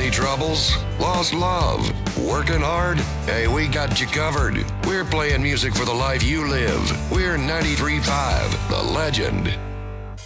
Money troubles? Lost love? Working hard? Hey, we got you covered. We're playing music for the life you live. We're 93.5, The Legend.